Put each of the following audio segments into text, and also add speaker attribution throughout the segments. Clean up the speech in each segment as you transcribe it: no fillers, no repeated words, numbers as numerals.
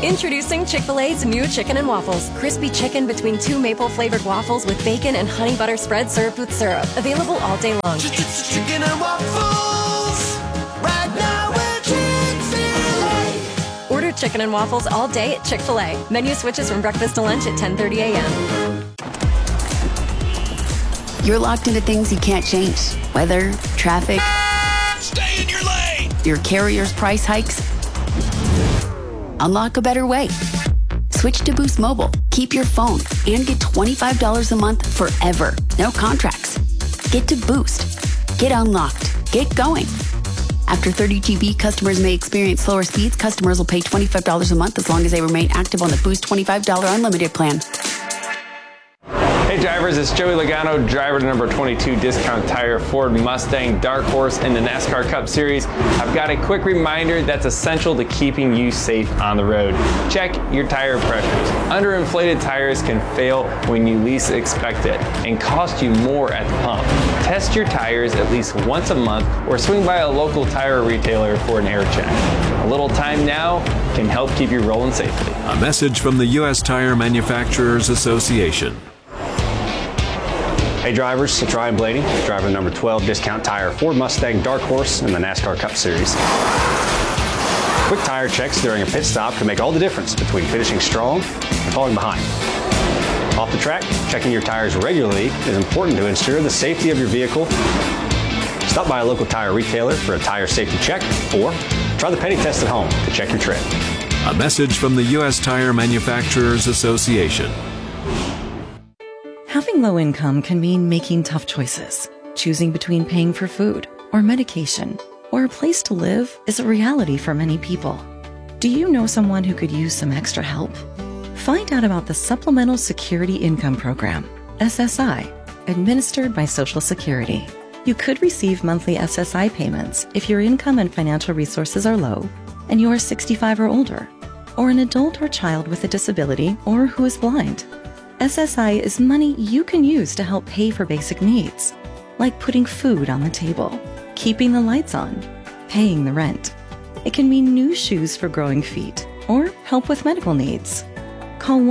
Speaker 1: Introducing Chick-fil-A's new Chicken and Waffles. Crispy chicken between two maple-flavored waffles with bacon and honey butter spread served with syrup. Available all day long.
Speaker 2: Chicken and waffles. Right now at Chick-fil-A.
Speaker 1: Order Chicken and Waffles all day at Chick-fil-A. Menu switches from breakfast to lunch at 10:30 a.m.
Speaker 3: You're locked into things you can't change. Weather, traffic.
Speaker 2: Stay in your lane.
Speaker 3: Your carrier's price hikes. Unlock a better way. Switch to Boost Mobile. Keep your phone and get $25 a month forever. No contracts. Get to Boost. Get unlocked. Get going. After 30 GB, customers may experience slower speeds. Customers will pay $25 a month as long as they remain active on the Boost $25 unlimited plan.
Speaker 4: Hey drivers, it's Joey Logano, driver number 22 Discount Tire Ford Mustang Dark Horse in the NASCAR Cup Series. I've got a quick reminder that's essential to keeping you safe on the road. Check your tire pressures. Underinflated tires can fail when you least expect it and cost you more at the pump. Test your tires at least once a month or swing by a local tire retailer for an air check. A little time now can help keep you rolling safely.
Speaker 5: A message from the U.S. Tire Manufacturers Association.
Speaker 6: Hey drivers, it's Ryan Blaney, driver number 12 Discount Tire Ford Mustang Dark Horse in the NASCAR Cup Series. Quick tire checks during a pit stop can make all the difference between finishing strong and falling behind. Off the track, checking your tires regularly is important to ensure the safety of your vehicle. Stop by a local tire retailer for a tire safety check or try the penny test at home to check your tread.
Speaker 5: A message from the U.S. Tire Manufacturers Association.
Speaker 7: Having low income can mean making tough choices. Choosing between paying for food or medication or a place to live is a reality for many people. Do you know someone who could use some extra help? Find out about the Supplemental Security Income Program, SSI, administered by Social Security. You could receive monthly SSI payments if your income and financial resources are low and you are 65 or older, or an adult or child with a disability or who is blind. SSI is money you can use to help pay for basic needs, like putting food on the table, keeping the lights on, paying the rent. It can mean new shoes for growing feet or help with medical needs. Call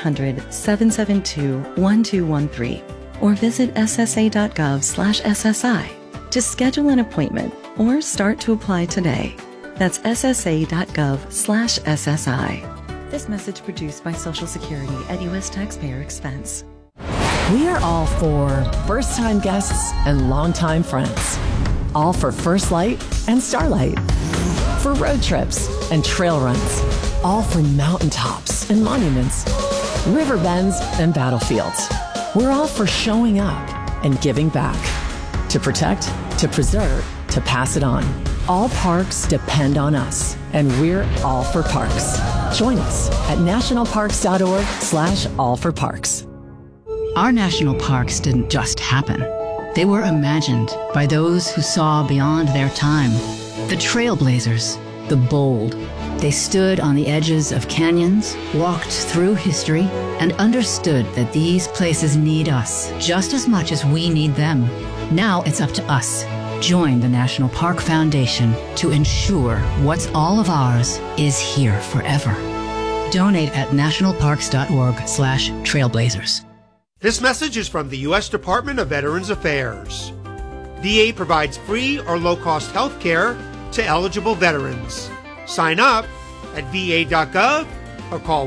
Speaker 7: 1-800-772-1213 or visit ssa.gov/SSI to schedule an appointment or start to apply today. That's ssa.gov/SSI. This message produced by Social Security at U.S. taxpayer expense.
Speaker 8: We are all for first-time guests and longtime friends. All for First Light and Starlight. For road trips and trail runs. All for mountaintops and monuments. River bends and battlefields. We're all for showing up and giving back. To protect, to preserve, to pass it on. All parks depend on us, and we're all for parks. Join us at nationalparks.org/allforparks.
Speaker 9: Our national parks didn't just happen. They were imagined by those who saw beyond their time. The trailblazers, the bold. They stood on the edges of canyons, walked through history, and understood that these places need us just as much as we need them. Now it's up to us. Join the National Park Foundation to ensure what's all of ours is here forever. Donate at nationalparks.org/trailblazers.
Speaker 10: This message is from the U.S. Department of Veterans Affairs. VA provides free or low-cost health care to eligible veterans. Sign up at va.gov or call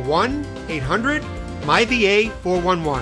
Speaker 10: 1-800-MyVA411.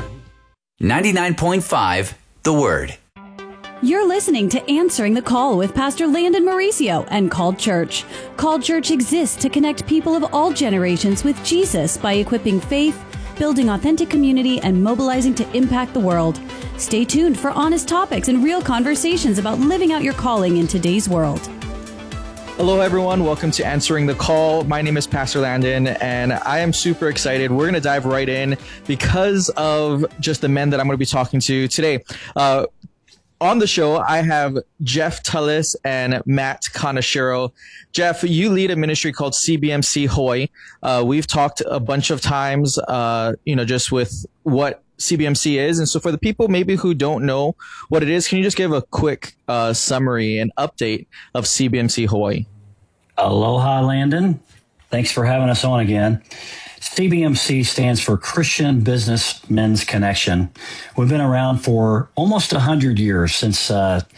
Speaker 11: 99.5 The Word.
Speaker 12: You're listening to Answering the Call with Pastor Landon Mauricio and Called Church. Called Church exists to connect people of all generations with Jesus by equipping faith, building authentic community, and mobilizing to impact the world. Stay tuned for honest topics and real conversations about living out your calling in today's world.
Speaker 13: Hello, everyone. Welcome to Answering the Call. My name is Pastor Landon, and I am super excited. We're going to dive right in because of just the men that I'm going to be talking to today. On the show, I have Jeff Tullis and Matt Kanashiro. Jeff, you lead a ministry called CBMC Hawaii. We've talked a bunch of times, just with what CBMC is. And so for the people maybe who don't know what it is, can you just give a quick summary and update of CBMC Hawaii?
Speaker 14: Aloha, Landon.
Speaker 11: Thanks for having us on again. CBMC stands for Christian Businessmen's Connection. We've been around for almost 100 years, since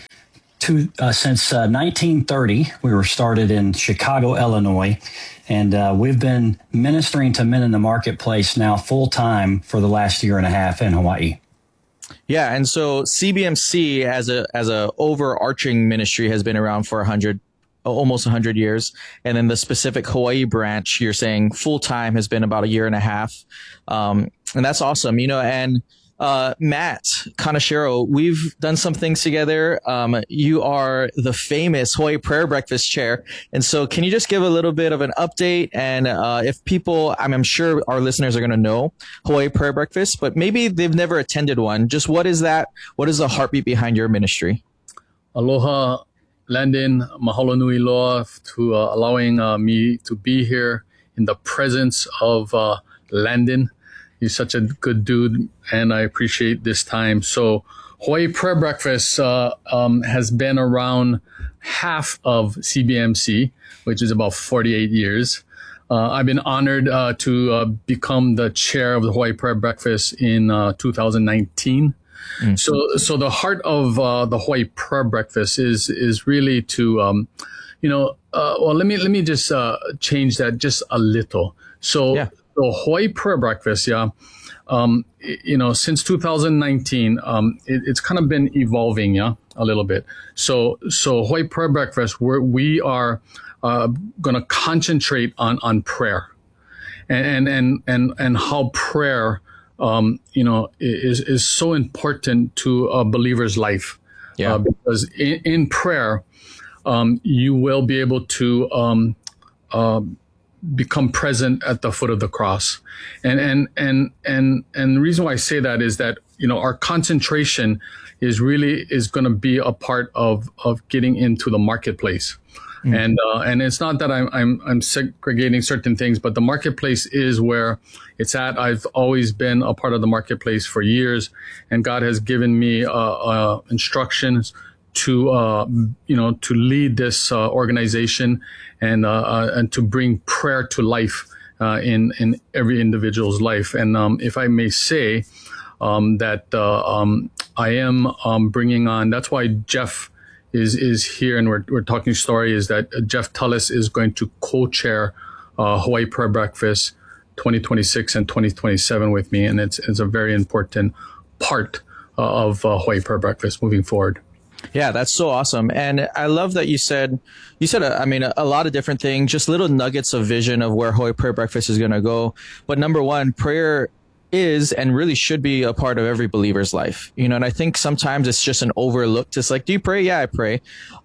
Speaker 11: 1930. We were started in Chicago, Illinois, and we've been ministering to men in the marketplace now full time for the last year and a half in Hawaii.
Speaker 13: Yeah, and so CBMC as a overarching ministry has been around for almost 100 years, and then the specific Hawaii branch, you're saying full time, has been about a year and a half, and that's awesome. And Matt Kaneshiro, we've done some things together. You are the famous Hawaii Prayer Breakfast chair, and so can you just give a little bit of an update? And if people, I'm sure our listeners are going to know Hawaii Prayer Breakfast, but maybe they've never attended one. Just what is that? What is the heartbeat behind your ministry?
Speaker 14: Aloha, Landon, mahalo nui loa to allowing me to be here in the presence of Landon. He's such a good dude, and I appreciate this time. So Hawaii Prayer Breakfast has been around half of CBMC, which is about 48 years. I've been honored to become the chair of the Hawaii Prayer Breakfast in 2019. So the heart of the Hawaii Prayer Breakfast is really to, let me just change that just a little. So the Hawaii Prayer Breakfast, since 2019, it's kind of been evolving, a little bit. So Hawaii Prayer Breakfast, we are going to concentrate on prayer, and how prayer is so important to a believer's life. Because in prayer, you will be able to become present at the foot of the cross. And the reason why I say that is that, our concentration is going to be a part of getting into the marketplace. And it's not that I'm segregating certain things, but the marketplace is where it's at. I've always been a part of the marketplace for years, and God has given me instructions to lead this organization and to bring prayer to life in every individual's life. And if I may say that I am bringing on. That's why Jeff is here, and we're talking story. Is that Jeff Tullis is going to co-chair Hawaii Prayer Breakfast 2026 and 2027 with me, and it's a very important part of Hawaii Prayer Breakfast moving forward.
Speaker 13: Yeah, that's so awesome. And I love that you said a lot of different things, just little nuggets of vision of where Hawaii Prayer Breakfast is going to go. But number one, prayer is and really should be a part of every believer's life. And I think sometimes it's just an overlooked, just like, do you pray? Yeah, I pray.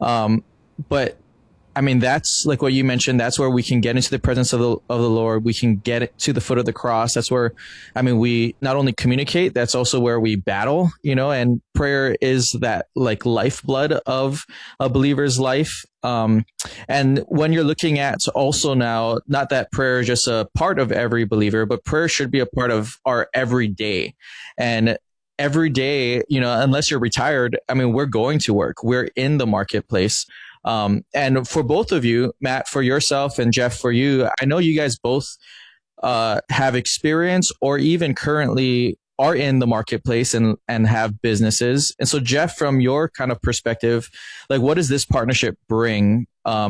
Speaker 13: But that's like what you mentioned. That's where we can get into the presence of the Lord. We can get it to the foot of the cross. That's where, we not only communicate, that's also where we battle, and prayer is that like lifeblood of a believer's life. And when you're looking at also now, not that prayer is just a part of every believer, but prayer should be a part of our everyday. And every day, unless you're retired, we're going to work. We're in the marketplace. And for both of you, Matt, for yourself, and Jeff, for you, I know you guys both have experience or even currently are in the marketplace and have businesses. And so, Jeff, from your kind of perspective, like, what does this partnership bring?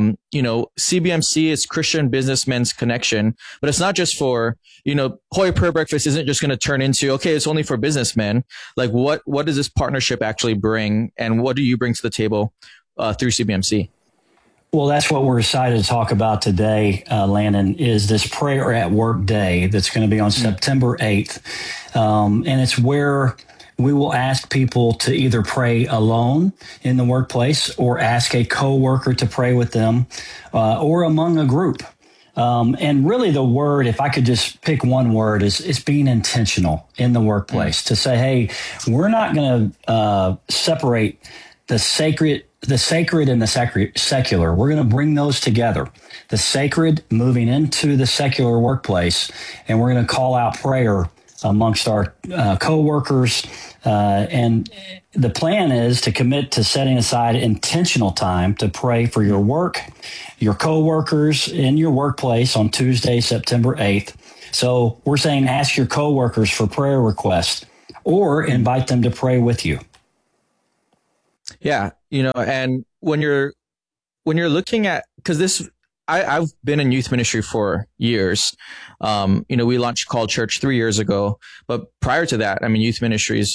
Speaker 13: CBMC is Christian Businessmen's Connection, but it's not just for, Hawaii Prayer Breakfast isn't just going to turn into, okay, it's only for businessmen. Like, what does this partnership actually bring, and what do you bring to the table through CBMC?
Speaker 11: Well, that's what we're excited to talk about today, Landon, is this Prayer at Work Day that's going to be on September 8th. And it's where we will ask people to either pray alone in the workplace or ask a coworker to pray with them or among a group. And really the word, if I could just pick one word, is being intentional in the workplace to say, hey, we're not going to separate the sacred and the secular. We're going to bring those together. The sacred moving into the secular workplace, and we're going to call out prayer amongst our coworkers. And the plan is to commit to setting aside intentional time to pray for your work, your coworkers in your workplace on Tuesday, September 8th. So we're saying ask your coworkers for prayer requests or invite them to pray with you.
Speaker 13: Yeah, and when you're looking at, because I've been in youth ministry for years. We launched Called Church 3 years ago, but prior to that, youth ministries,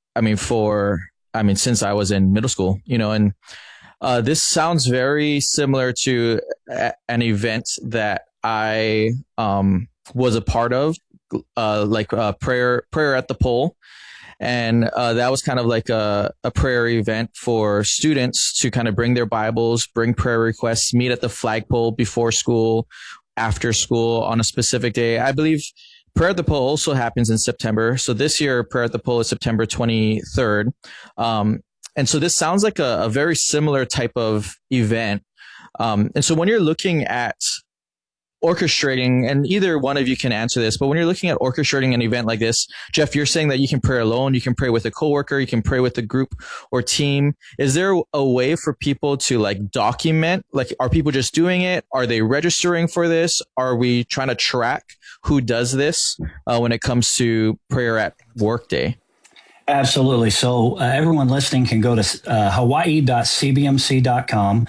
Speaker 13: since I was in middle school, and this sounds very similar to an event that I was a part of, prayer at the pole. And that was kind of like a prayer event for students to kind of bring their Bibles, bring prayer requests, meet at the flagpole before school, after school on a specific day. I believe Prayer at the Pole also happens in September. So this year, Prayer at the Pole is September 23rd. And so this sounds like a very similar type of event. And so when you're looking at orchestrating, and either one of you can answer this, but when you're looking at orchestrating an event like this, Jeff, you're saying that you can pray alone, you can pray with a coworker, you can pray with a group or team. Is there a way for people to document? Are people just doing it? Are they registering for this? Are we trying to track who does this when it comes to prayer at work day?
Speaker 11: Absolutely. So everyone listening can go to hawaii.cbmc.com,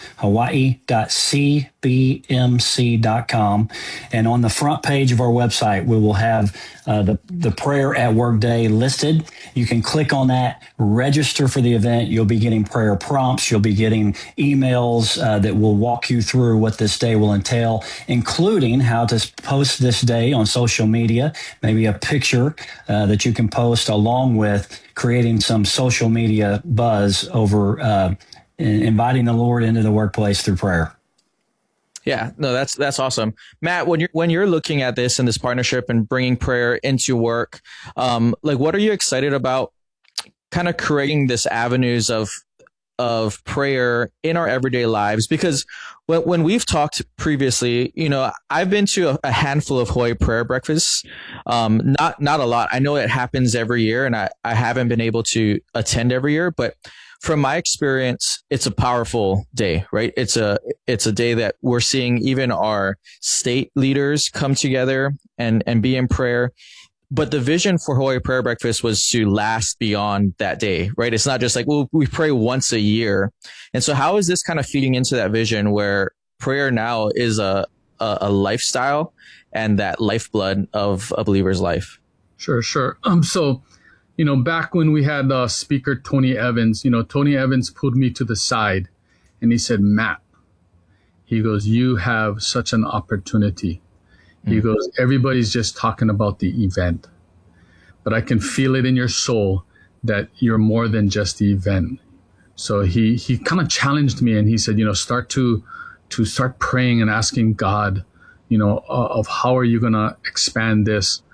Speaker 11: hawaii.cbmc.com. And on the front page of our website, we will have the Prayer at Work Day listed. You can click on that, register for the event. You'll be getting prayer prompts. You'll be getting emails that will walk you through what this day will entail, including how to post this day on social media, maybe a picture that you can post along with creating some social media buzz over inviting the Lord into the workplace through prayer.
Speaker 13: Yeah, no, that's awesome. Matt, when you're looking at this and this partnership and bringing prayer into work, what are you excited about kind of creating this avenues of prayer in our everyday lives? Because when we've talked previously, I've been to a handful of Hawaii prayer breakfasts, not a lot. I know it happens every year, and I haven't been able to attend every year, but from my experience, it's a powerful day, right? It's a day that we're seeing even our state leaders come together and be in prayer. But the vision for Hawaii Prayer Breakfast was to last beyond that day, right? It's not just we pray once a year. And so how is this kind of feeding into that vision where prayer now is a lifestyle and that lifeblood of a believer's life?
Speaker 14: Sure. So, back when we had speaker Tony Evans, Tony Evans pulled me to the side and he said, Matt, he goes, you have such an opportunity. He goes, everybody's just talking about the event, but I can feel it in your soul that you're more than just the event. So he kind of challenged me and he said, start to start praying and asking God, of how are you going to expand this,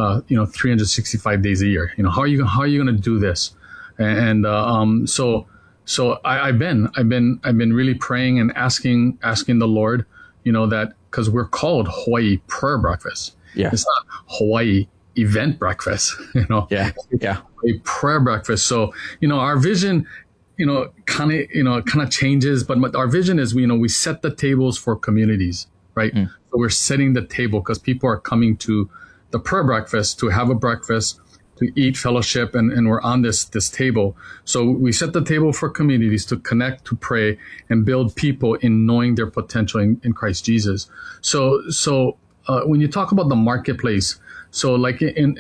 Speaker 14: 365 days a year, how are you going to do this? And so I've been really praying and asking the Lord, that, because we're called Hawaii Prayer Breakfast.
Speaker 13: Yeah.
Speaker 14: It's not Hawaii Event Breakfast,
Speaker 13: Yeah.
Speaker 14: Hawaii Prayer Breakfast. So, our vision, kind of changes, but our vision is, we set the tables for communities, right? So we're setting the table because people are coming to the prayer breakfast to have a breakfast, to eat, fellowship, and we're on this table. So we set the table for communities to connect, to pray, and build people in knowing their potential in Christ Jesus. So when you talk about the marketplace, so I have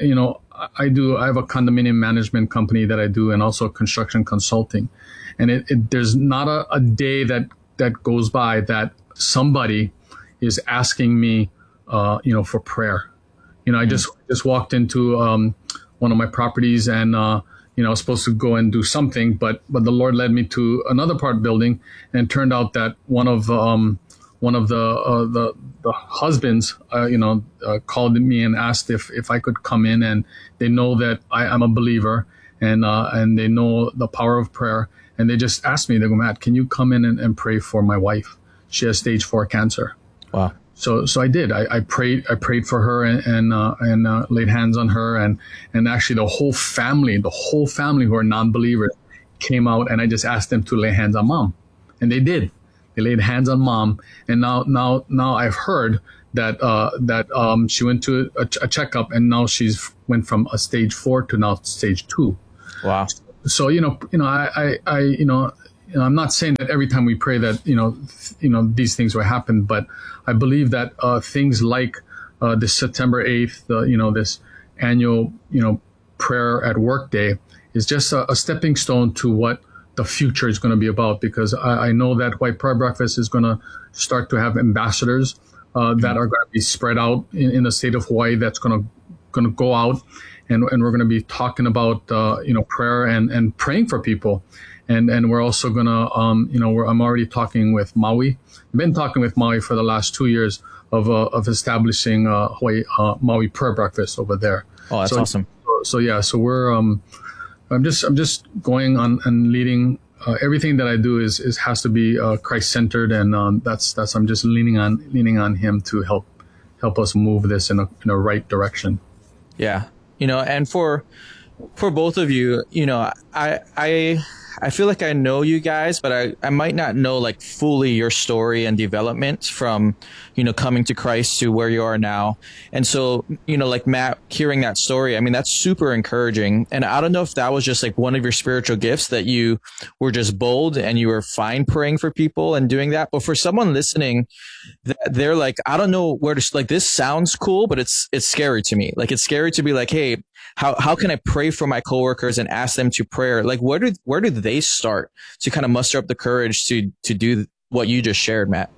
Speaker 14: a condominium management company that I do, and also construction consulting. And there's not a day that goes by that somebody is asking me, for prayer. I just walked into one of my properties, and I was supposed to go and do something, but the Lord led me to another part building, and it turned out that one of the husbands, called me and asked if I could come in, and they know that I'm a believer, and they know the power of prayer, and they just asked me, they go, Matt, can you come in and pray for my wife? She has stage 4 cancer.
Speaker 13: Wow.
Speaker 14: So I did. I prayed for her and laid hands on her, and actually the whole family who are non-believers came out, and I just asked them to lay hands on Mom, and they did. They laid hands on Mom, and now I've heard that she went to a checkup, and now she's went from a stage 4 to now stage 2.
Speaker 13: Wow.
Speaker 14: So I'm not saying that every time we pray that these things will happen, but I believe that things like this September 8th, this annual prayer at work day is just a stepping stone to what the future is going to be about, because I know that White Prayer Breakfast is going to start to have ambassadors that are going to be spread out in the state of Hawaii. That's going to go out, and we're going to be talking about prayer and praying for people, and we're also going to I'm already talking with Maui. I've been talking with Maui for the last 2 years of establishing Hawaii Maui Prayer Breakfast over there.
Speaker 13: Oh, that's awesome.
Speaker 14: So we're I'm just going on and leading. Everything that I do has to be Christ centered, and that's I'm just leaning on Him to help us move this in a right direction.
Speaker 13: Yeah, and for both of you, I feel like I know you guys, but I might not know like fully your story and development from, coming to Christ to where you are now. And so, like Matt, hearing that story, I mean, that's super encouraging. And I don't know if that was just like one of your spiritual gifts, that you were just bold and you were fine praying for people and doing that. But for someone listening, they're like, I don't know where to, like, this sounds cool, but it's scary to me. Like, it's scary to be like, hey, how can I pray for my coworkers and ask them to pray? Like, where do they start to kind of muster up the courage to do what you just shared, Matt?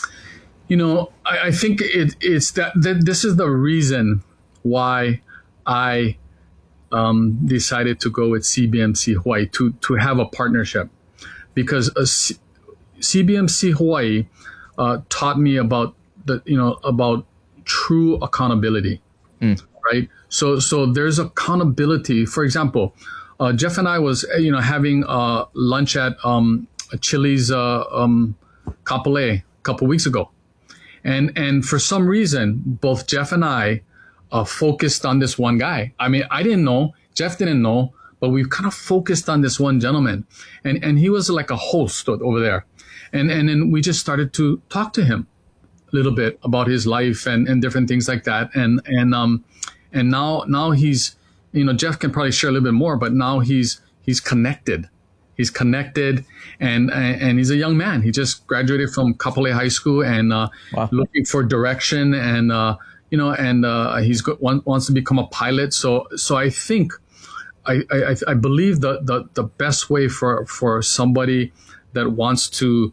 Speaker 14: I think it's that this is the reason why I decided to go with CBMC Hawaii to have a partnership, because CBMC Hawaii taught me about about true accountability, right? So there's accountability. For example, Jeff and I was having lunch at Chili's Kapolei a couple weeks ago, and for some reason both Jeff and I focused on this one guy. I mean, I didn't know, Jeff didn't know, but we kind of focused on this one gentleman, and he was like a host over there, and then we just started to talk to him a little bit about his life and different things like that, and now he's, Jeff can probably share a little bit more, but now he's connected. He's connected, and he's a young man. He just graduated from Kapolei High School and looking for direction, and wants to become a pilot. So I think I believe the best way for somebody that wants to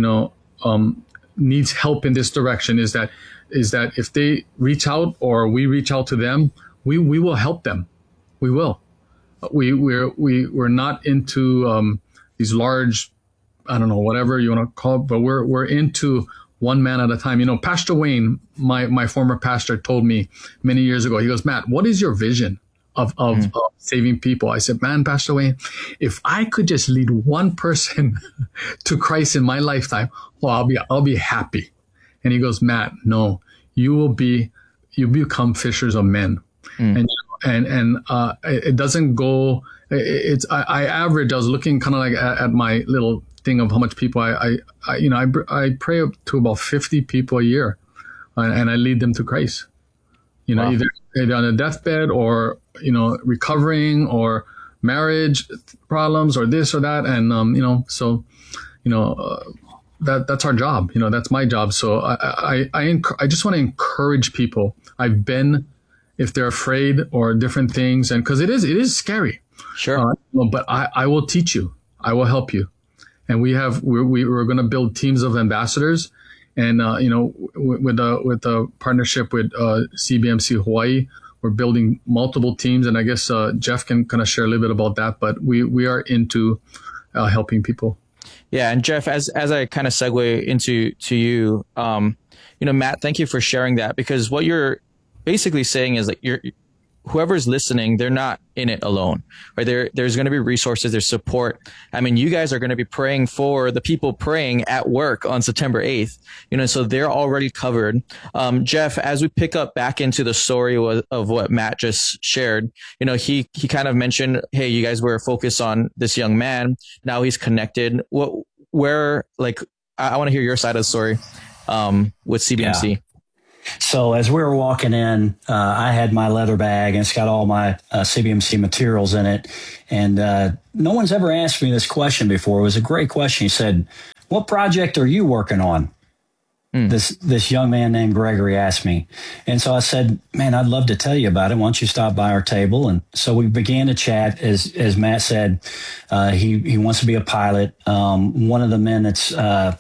Speaker 14: needs help in this direction is that if they reach out or we reach out to them, we will help them. We will. We're not into these large, I don't know, whatever you want to call it, but we're into one man at a time. Pastor Wayne, my former pastor, told me many years ago, he goes, Matt, what is your vision of saving people? I said, man, Pastor Wayne, if I could just lead one person to Christ in my lifetime, well, I'll be happy. And he goes, Matt, no, you become fishers of men. And it doesn't go, I was looking kind of like at my little thing of how much people I pray up to about 50 people a year, and I lead them to Christ, either on a deathbed or, recovering or marriage problems or this or that. And, that's our job, that's my job. So I just want to encourage people. I've been, if they're afraid or different things, and because it is scary.
Speaker 13: Sure.
Speaker 14: But I will teach you. I will help you. And we're going to build teams of ambassadors, and with a partnership with CBMC Hawaii, we're building multiple teams. And I guess Jeff can kind of share a little bit about that. But we are into helping people.
Speaker 13: Yeah, and Jeff, as I kind of segue into you, Matt, thank you for sharing that, because what you're basically saying is that whoever's listening, they're not in it alone, right? There's going to be resources, there's support. I mean, you guys are going to be praying for the people praying at work on September 8th, so they're already covered. Jeff, as we pick up back into the story of what Matt just shared, he kind of mentioned, hey, you guys were focused on this young man. Now he's connected. I want to hear your side of the story, with CBMC.
Speaker 11: Yeah. So as we were walking in, I had my leather bag and it's got all my CBMC materials in it. And no one's ever asked me this question before. It was a great question. He said, "What project are you working on?" This young man named Gregory asked me. And so I said, "Man, I'd love to tell you about it. Why don't you stop by our table?" And so we began to chat. As Matt said, he wants to be a pilot. One of the men that's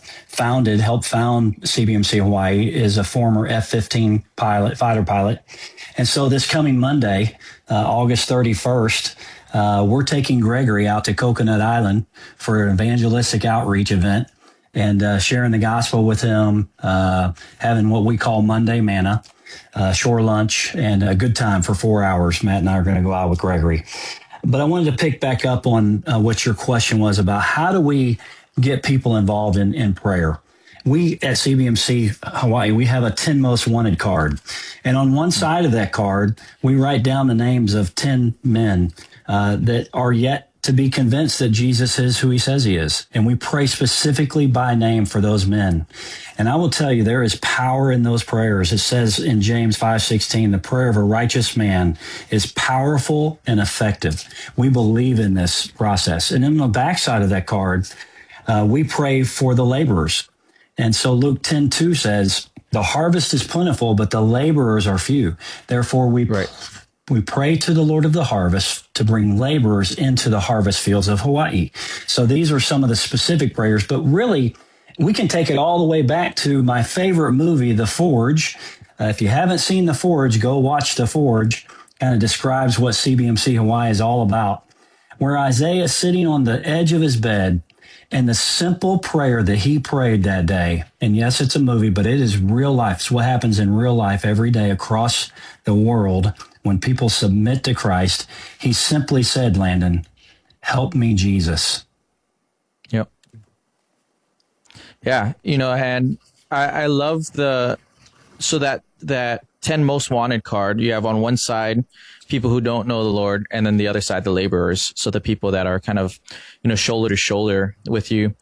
Speaker 11: helped found CBMC Hawaii is a former F-15 fighter pilot. And so this coming Monday, August 31st, we're taking Gregory out to Coconut Island for an evangelistic outreach event. And sharing the gospel with him, having what we call Monday Manna, shore lunch, and a good time for 4 hours. Matt and I are going to go out with Gregory. But I wanted to pick back up on what your question was about. How do we get people involved in prayer? We at CBMC Hawaii, we have a 10 Most Wanted card. And on one side of that card, we write down the names of 10 men that are yet to be convinced that Jesus is who he says he is. And we pray specifically by name for those men. And I will tell you, there is power in those prayers. It says in James 5:16, the prayer of a righteous man is powerful and effective. We believe in this process. And on the backside of that card, we pray for the laborers. And so Luke 10:2 says, the harvest is plentiful, but the laborers are few. Therefore, we pray to the Lord of the harvest to bring laborers into the harvest fields of Hawaii. So these are some of the specific prayers, but really we can take it all the way back to my favorite movie, The Forge. If you haven't seen The Forge, go watch The Forge. Kind of describes what CBMC Hawaii is all about, where Isaiah is sitting on the edge of his bed and the simple prayer that he prayed that day. And yes, it's a movie, but it is real life. It's what happens in real life every day across the world. When people submit to Christ, he simply said, Landon, help me, Jesus.
Speaker 13: Yep. Yeah. And I love that 10 Most Wanted card. You have on one side people who don't know the Lord, and then the other side, the laborers. So the people that are kind of, shoulder to shoulder with you.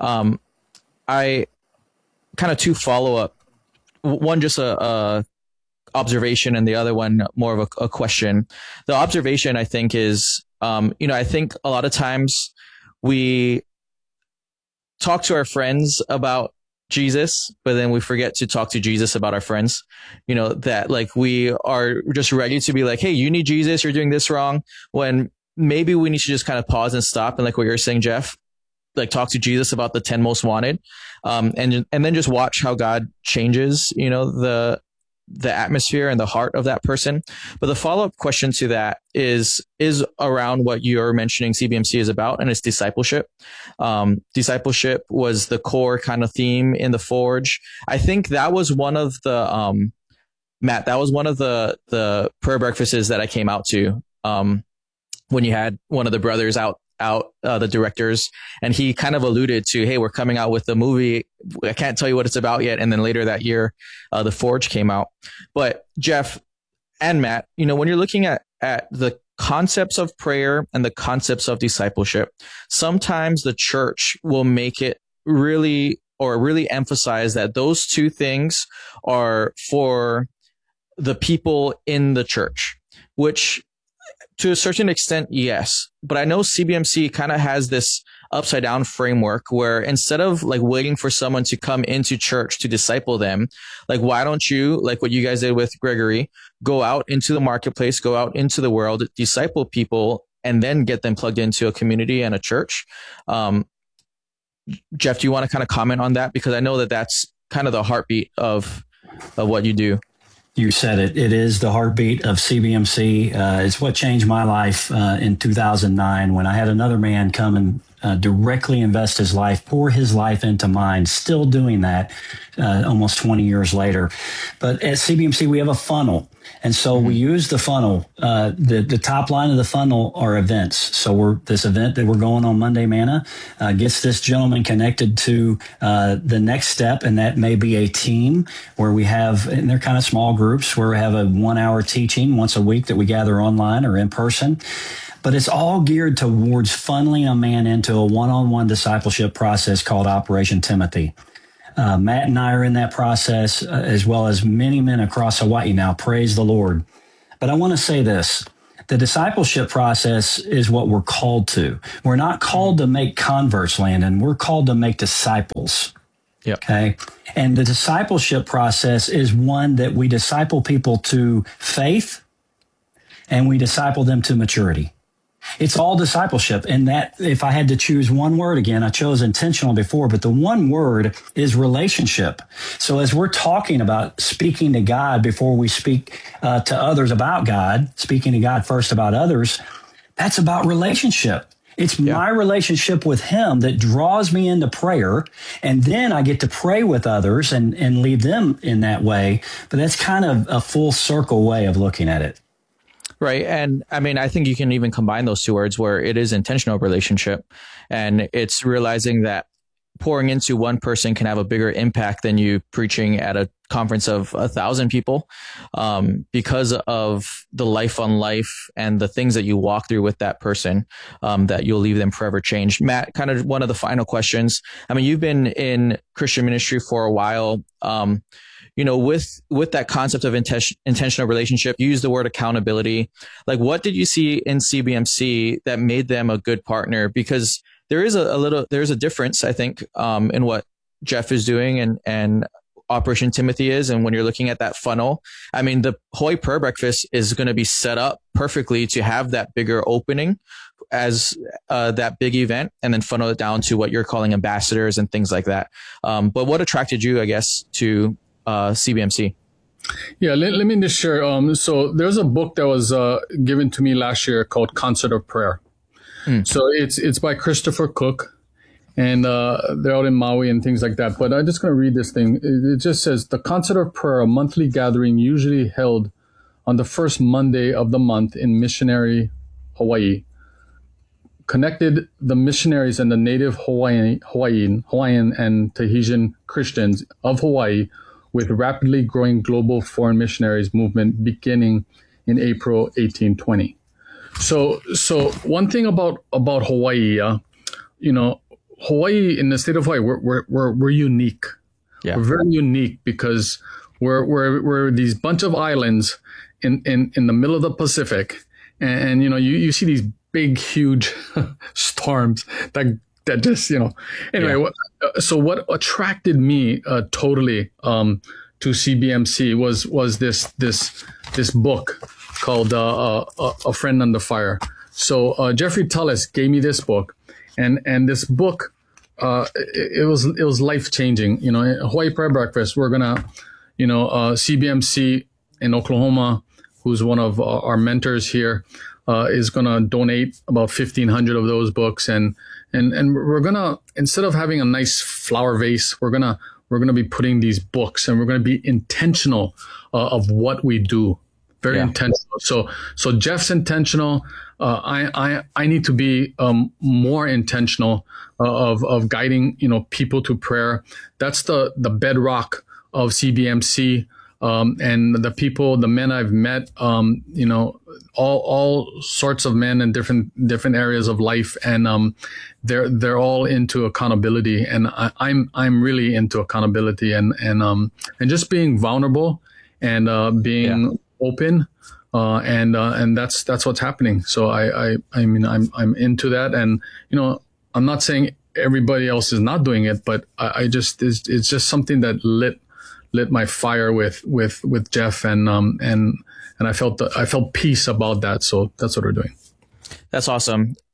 Speaker 13: I kind of two follow up. One, just a observation, and the other one more of a question. The observation, I think, is, I think a lot of times we talk to our friends about Jesus, but then we forget to talk to Jesus about our friends. That like we are just ready to be like, hey, you need Jesus, you're doing this wrong, when maybe we need to just kind of pause and stop, and like what you're saying, Jeff, like talk to Jesus about the 10 Most Wanted, and then just watch how God changes, the atmosphere and the heart of that person. But the follow-up question to that is around what you're mentioning CBMC is about, and it's discipleship. Discipleship was the core kind of theme in The Forge. I think that was one of the, Matt, that was one of the prayer breakfasts that I came out to, when you had one of the brothers out, the directors, and he kind of alluded to, hey, we're coming out with the movie. I can't tell you what it's about yet. And then later that year, The Forge came out. But Jeff and Matt, when you're looking at the concepts of prayer and the concepts of discipleship, sometimes the church will make it really emphasize that those two things are for the people in the church, which to a certain extent, yes. But I know CBMC kind of has this upside down framework where instead of like waiting for someone to come into church to disciple them, like, why don't you, like what you guys did with Gregory, go out into the marketplace, go out into the world, disciple people, and then get them plugged into a community and a church. Jeff, do you want to kind of comment on that? Because I know that that's kind of the heartbeat of what you do.
Speaker 11: You said it. It is the heartbeat of CBMC. It's what changed my life in 2009 when I had another man come and directly invest his life, pour his life into mine, still doing that almost 20 years later. But at CBMC, we have a funnel. And so we use the funnel. The top line of the funnel are events. So this event that we're going on Monday Manna gets this gentleman connected to the next step, and that may be a team where we have, and they're kind of small groups, where we have a 1-hour teaching once a week that we gather online or in person. But it's all geared towards funneling a man into a one-on-one discipleship process called Operation Timothy. Matt and I are in that process, as well as many men across Hawaii now. Praise the Lord. But I want to say this. The discipleship process is what we're called to. We're not called to make converts, Landon. We're called to make disciples.
Speaker 13: Yep.
Speaker 11: Okay. And the discipleship process is one that we disciple people to faith and we disciple them to maturity. It's all discipleship. And that, if I had to choose one word again, I chose intentional before, but the one word is relationship. So as we're talking about speaking to God before we speak to others about God, speaking to God first about others, that's about relationship. It's my relationship with him that draws me into prayer. And then I get to pray with others and lead them in that way. But that's kind of a full circle way of looking at it.
Speaker 13: Right. And I mean, I think you can even combine those two words where it is intentional relationship, and it's realizing that pouring into one person can have a bigger impact than you preaching at a conference of 1,000 people, because of the life on life and the things that you walk through with that person, that you'll leave them forever changed. Matt, kind of one of the final questions. I mean, you've been in Christian ministry for a while. You know, with that concept of intentional relationship, you use the word accountability. Like, what did you see in CBMC that made them a good partner? Because there is there's a difference, I think, in what Jeff is doing and Operation Timothy is. And when you're looking at that funnel, I mean, the Hawaii Prayer Breakfast is going to be set up perfectly to have that bigger opening as that big event, and then funnel it down to what you're calling ambassadors and things like that. But what attracted you, I guess, to CBMC?
Speaker 14: Yeah, let me just share. So there's a book that was given to me last year called Concert of Prayer. So it's by Christopher Cook, and they're out in Maui and things like that. But I'm just going to read this thing. It just says, the Concert of Prayer, a monthly gathering usually held on the first Monday of the month in missionary Hawaii, connected the missionaries and the native Hawaiian and Tahitian Christians of Hawaii with rapidly growing global foreign missionaries movement beginning in April 1820. So one thing about Hawaii, you know, Hawaii, in the state of Hawaii, we're unique. Yeah. We're very unique because we're these bunch of islands in the middle of the Pacific, and you know, you see these big, huge storms that just, you know, anyway. Yeah. So what attracted me totally to CBMC was this book called A Friend Under Fire. So Jeffrey Tullis gave me this book, and this book it was life changing. You know, Hawaii Prayer Breakfast, we're gonna, you know, CBMC in Oklahoma, who's one of our mentors here, is gonna donate about 1,500 of those books, and we're gonna, instead of having a nice flower vase, we're gonna be putting these books, and we're gonna be intentional of what we do. Very intentional. So Jeff's intentional. I need to be more intentional of guiding, you know, people to prayer. That's the bedrock of CBMC. And the men I've met, you know, all sorts of men in different areas of life, and they're all into accountability, and I'm really into accountability, and just being vulnerable and being open, and that's what's happening. So I mean I'm into that, and you know, I'm not saying everybody else is not doing it, but I just it's just something that lit my fire with Jeff, and I felt peace about that. So that's what we're doing.
Speaker 13: That's awesome.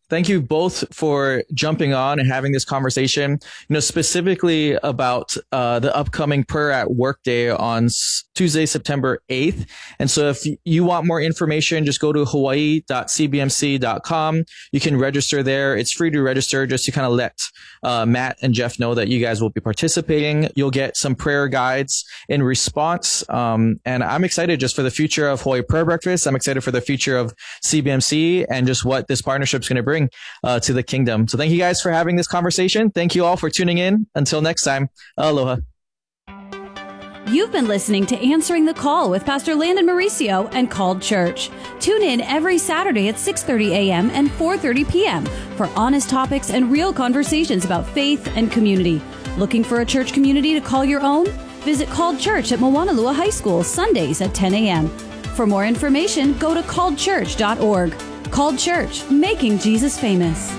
Speaker 13: Thank you both for jumping on and having this conversation, specifically about the upcoming Prayer at Work Day on Tuesday, September 8th. And so if you want more information, just go to hawaii.cbmc.com. You can register there. It's free to register, just to kind of let Matt and Jeff know that you guys will be participating. You'll get some prayer guides in response. And I'm excited just for the future of Hawaii Prayer Breakfast. I'm excited for the future of CBMC and just what this partnership is going to bring to the kingdom. So thank you guys for having this conversation. Thank you all for tuning in. Until next time, aloha.
Speaker 12: You've been listening to Answering the Call with Pastor Landon Mauricio and Called Church. Tune in every Saturday at 6:30 a.m. and 4:30 p.m. for honest topics and real conversations about faith and community. Looking for a church community to call your own? Visit Called Church at Moanalua High School Sundays at 10 a.m. For more information, go to calledchurch.org. Called Church, making Jesus famous.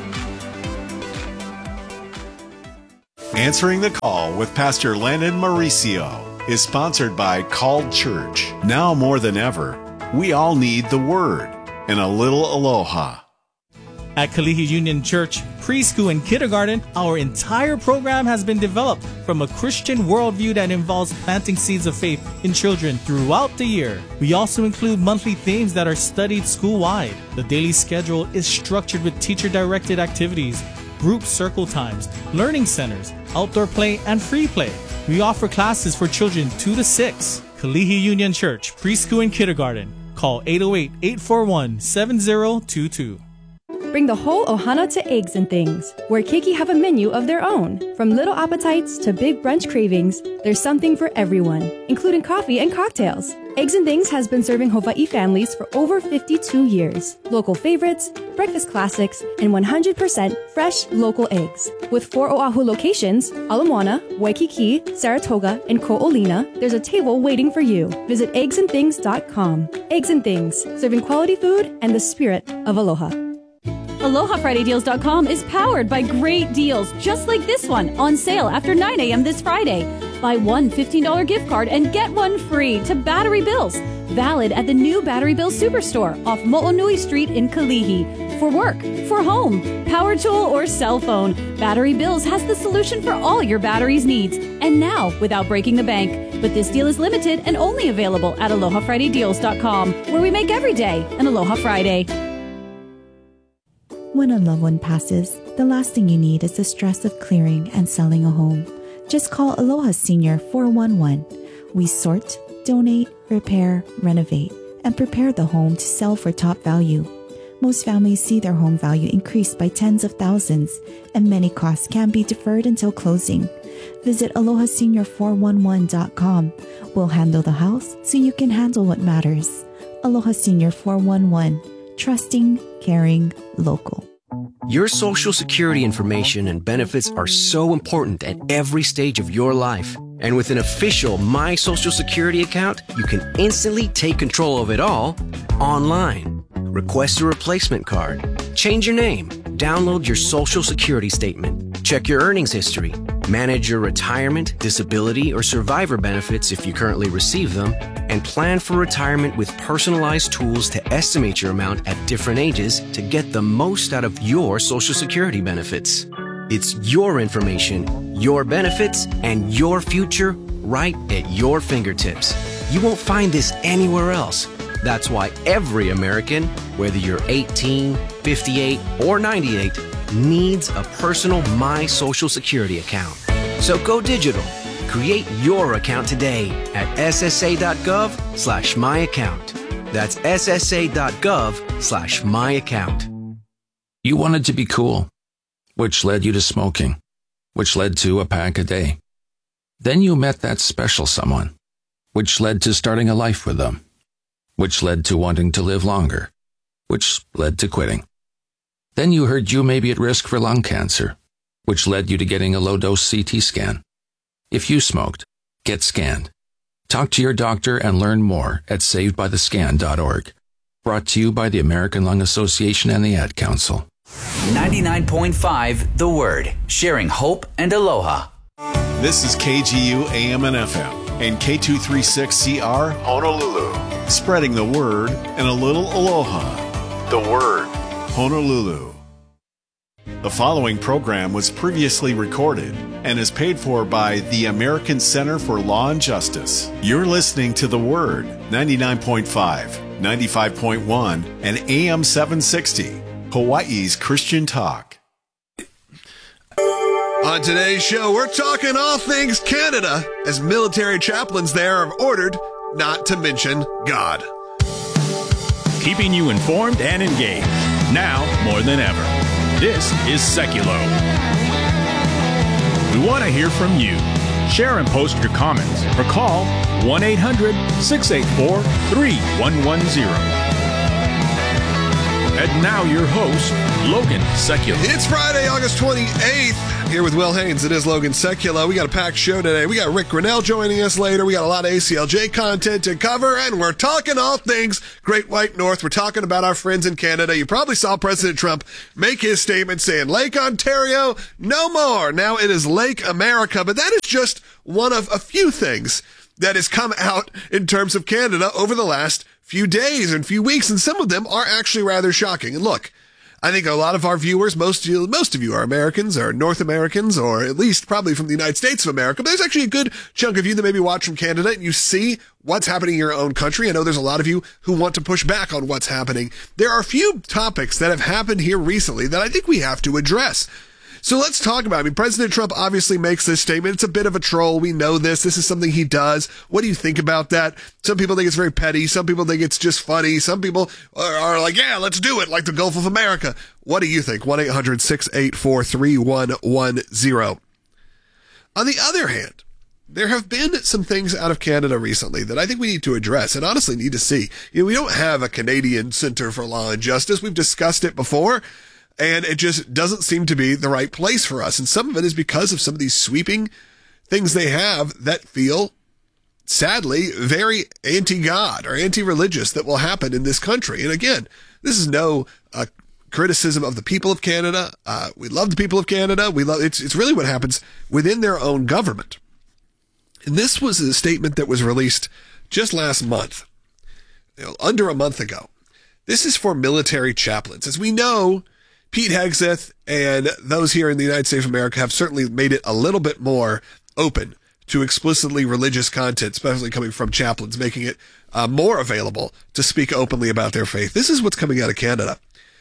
Speaker 15: Answering the Call with Pastor Landon Mauricio is sponsored by Called Church. Now more than ever, we all need the Word and a little aloha.
Speaker 16: At Kalihi Union Church Preschool and Kindergarten, our entire program has been developed from a Christian worldview that involves planting seeds of faith in children throughout the year. We also include monthly themes that are studied school-wide. The daily schedule is structured with teacher-directed activities, group circle times, learning centers, outdoor play, and free play. We offer classes for children 2 to 6. Kalihi Union Church Preschool and Kindergarten. Call 808-841-7022.
Speaker 17: Bring the whole ohana to Eggs and Things, where keiki have a menu of their own. From little appetites to big brunch cravings, there's something for everyone, including coffee and cocktails. Eggs and Things has been serving Hawaii families for over 52 years. Local favorites, breakfast classics, and 100% fresh local eggs. With 4 Oahu locations, Ala Moana, Waikiki, Saratoga, and Ko'olina, there's a table waiting for you. Visit eggsandthings.com. Eggs and Things, serving quality food and the spirit of aloha.
Speaker 12: AlohaFridayDeals.com is powered by great deals just like this one on sale after 9 a.m. this Friday. Buy one $15 gift card and get one free to Battery Bills. Valid at the new Battery Bills Superstore off Mo'onui Street in Kalihi. For work, for home, power tool, or cell phone, Battery Bills has the solution for all your batteries needs. And now, without breaking the bank. But this deal is limited and only available at AlohaFridayDeals.com, where we make every day an Aloha Friday.
Speaker 18: When a loved one passes, the last thing you need is the stress of clearing and selling a home. Just call Aloha Senior 411. We sort, donate, repair, renovate, and prepare the home to sell for top value. Most families see their home value increase by tens of thousands, and many costs can be deferred until closing. Visit AlohaSenior411.com. We'll handle the house so you can handle what matters. Aloha Senior 411. Trusting, caring, local.
Speaker 19: Your Social Security information and benefits are so important at every stage of your life. And with an official My Social Security account, you can instantly take control of it all online. Request a replacement card, change your name, download your Social Security statement, check your earnings history, manage your retirement, disability, or survivor benefits if you currently receive them, and plan for retirement with personalized tools to estimate your amount at different ages to get the most out of your Social Security benefits. It's your information, your benefits, and your future right at your fingertips. You won't find this anywhere else. That's why every American, whether you're 18, 58, or 98, needs a personal My Social Security account. So go digital. Create your account today at ssa.gov/myaccount. That's ssa.gov/myaccount.
Speaker 20: You wanted to be cool, which led you to smoking, which led to a pack a day. Then you met that special someone, which led to starting a life with them, which led to wanting to live longer, which led to quitting. Then you heard you may be at risk for lung cancer, which led you to getting a low-dose CT scan. If you smoked, get scanned. Talk to your doctor and learn more at savedbythescan.org. Brought to you by the American Lung Association and the Ad Council.
Speaker 21: 99.5 The Word, sharing hope and aloha.
Speaker 15: This is KGU AM and FM and K236CR Honolulu. Spreading the word and a little aloha. The Word, Honolulu. The following program was previously recorded and is paid for by the American Center for Law and Justice. You're listening to The Word, 99.5, 95.1, and AM 760, Hawaii's Christian Talk.
Speaker 1: On today's show, we're talking all things Canada, as military chaplains there are ordered not to mention God.
Speaker 22: Keeping you informed and engaged, now more than ever. This is Seculo. We want to hear from you. Share and post your comments or call 1-800-684-3110. And now your host, Logan Seculo.
Speaker 1: It's Friday, August 28th. Here with Will Haynes. It is Logan Seculo. We got a packed show today. We got Rick Grinnell joining us later. We got a lot of ACLJ content to cover, and we're talking all things Great White North. We're talking about our friends in Canada. You probably saw President Trump make his statement saying, Lake Ontario, no more. Now it is Lake America, but that is just one of a few things that has come out in terms of Canada over the last few days and few weeks, and some of them are actually rather shocking. And look, I think a lot of our viewers, most of you are Americans or North Americans, or at least probably from the United States of America, but there's actually a good chunk of you that maybe watch from Canada and you see what's happening in your own country. I know there's a lot of you who want to push back on what's happening. There are a few topics that have happened here recently that I think we have to address. So let's talk about it. I mean, President Trump obviously makes this statement. It's a bit of a troll. We know this. This is something he does. What do you think about that? Some people think it's very petty. Some people think it's just funny. Some people are like, yeah, let's do it, like the Gulf of America. What do you think? 1-800-684-3110. On the other hand, there have been some things out of Canada recently that I think we need to address and honestly need to see. You know, we don't have a Canadian Center for Law and Justice. We've discussed it before. And it just doesn't seem to be the right place for us. And some of it is because of some of these sweeping things they have that feel, sadly, very anti-God or anti-religious that will happen in this country. And again, this is no criticism of the people of Canada. We love the people of Canada. It's really what happens within their own government. And this was a statement that was released just last month, under a month ago. This is for military chaplains. As we know, Pete Hegseth and those here in the United States of America have certainly made it a little bit more open to explicitly religious content, especially coming from chaplains, making it more available to speak openly about their faith. This is what's coming out of Canada.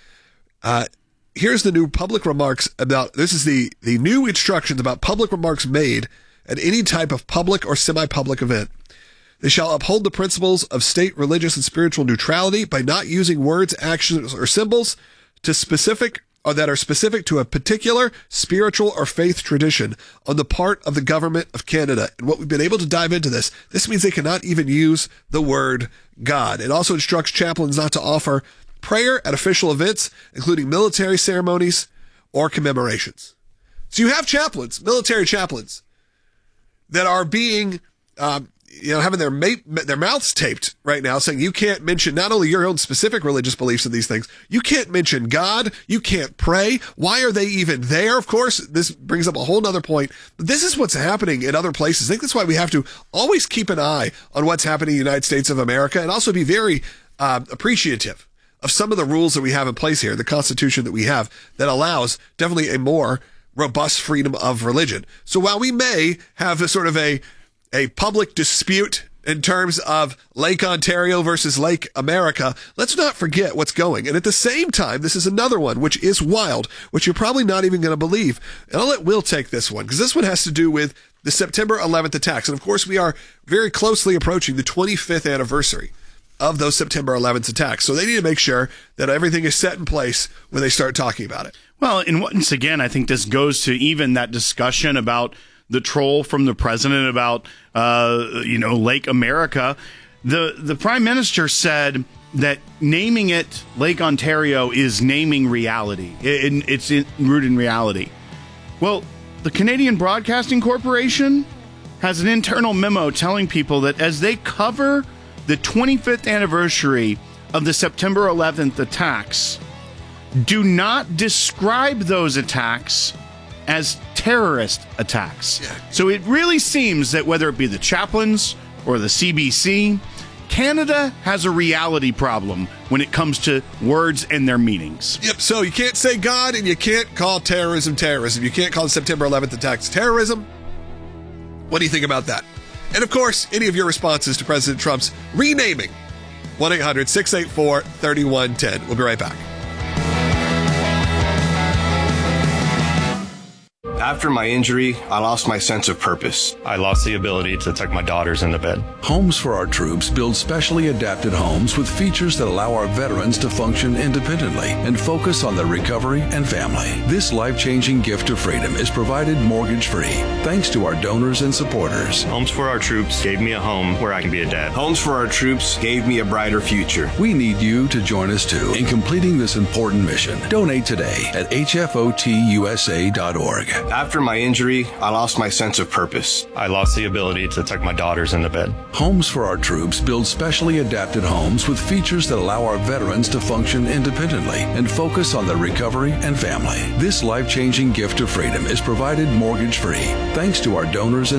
Speaker 1: Here's the new public remarks about, this is the new instructions about public remarks made at any type of public or semi-public event. They shall uphold the principles of state, religious, and spiritual neutrality by not using words, actions, or symbols that are specific to a particular spiritual or faith tradition on the part of the government of Canada. And what we've been able to dive into this means they cannot even use the word God. It also instructs chaplains not to offer prayer at official events, including military ceremonies or commemorations. So you have chaplains, military chaplains, that are being having their mouths taped right now, saying you can't mention not only your own specific religious beliefs in these things, you can't mention God, you can't pray. Why are they even there? Of course, this brings up a whole nother point. But this is what's happening in other places. I think that's why we have to always keep an eye on what's happening in the United States of America, and also be very appreciative of some of the rules that we have in place here, the Constitution that we have that allows definitely a more robust freedom of religion. So while we may have a sort of a public dispute in terms of Lake Ontario versus Lake America, let's not forget what's going. And at the same time, this is another one, which is wild, which you're probably not even going to believe. And I'll let Will take this one, because this one has to do with the September 11th attacks. And of course, we are very closely approaching the 25th anniversary of those September 11th attacks. So they need to make sure that everything is set in place when they start talking about it.
Speaker 23: Well, and once again, I think this goes to even that discussion about the troll from the president about, Lake America. The prime minister said that naming it Lake Ontario is naming reality. It's rooted in reality. Well, the Canadian Broadcasting Corporation has an internal memo telling people that as they cover the 25th anniversary of the September 11th attacks, do not describe those attacks as terrorist attacks. So it really seems that whether it be the chaplains or the CBC, Canada has a reality problem when it comes to words and their meanings.
Speaker 1: Yep, so you can't say God and you can't call terrorism terrorism. You can't call September 11th attacks terrorism. What do you think about that? And of course, any of your responses to President Trump's renaming. 1-800-684-3110. We'll be right back.
Speaker 2: After my injury, I lost my sense of purpose.
Speaker 3: I lost the ability to tuck my daughters into bed.
Speaker 4: Homes for Our Troops build specially adapted homes with features that allow our veterans to function independently and focus on their recovery and family. This life-changing gift of freedom is provided mortgage-free thanks to our donors and supporters.
Speaker 3: Homes for Our Troops gave me a home where I can be a dad.
Speaker 2: Homes for Our Troops gave me a brighter future.
Speaker 4: We need you to join us too in completing this important mission. Donate today at hfotusa.org.
Speaker 2: After my injury, I lost my sense of purpose.
Speaker 3: I lost the ability to tuck my daughters into bed.
Speaker 4: Homes for Our Troops build specially adapted homes with features that allow our veterans to function independently and focus on their recovery and family. This life-changing gift of freedom is provided mortgage-free thanks to our donors and